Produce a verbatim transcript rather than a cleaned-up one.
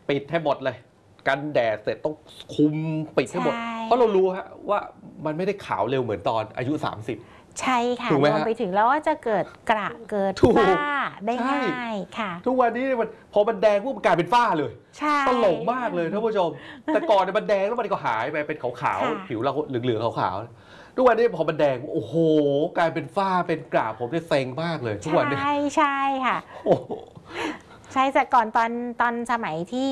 ปิดให้หมดเลยกันแดดเสร็จต้องคุมปิดให้หมดเพราะเรารู้ฮะว่ามันไม่ได้ขาวเร็วเหมือนตอนอายุสามสิบใช่ค่ะรวมไปถึงแล้วว่าจะเกิดกระเกิดฝ้าได้ง่ายค่ะทุกวันนี้มันพอมันแดงปุ๊บมันกลายเป็นฝ้าเลยตลกมากเลยท่านผู้ชมแต่ก่อนเนี่ยมันแดงแล้วมันก็หายไปเป็นขาวๆผิวเราเหลืองๆขาวๆทุกวันนี้พอมันแดงโอ้โหกลายเป็นฝ้าเป็นกระผมได้เซ็งมากเลยทุกวันนี้ใช่ใช่ค่ะใช่แต่ก่อนตอนตอนสมัยที่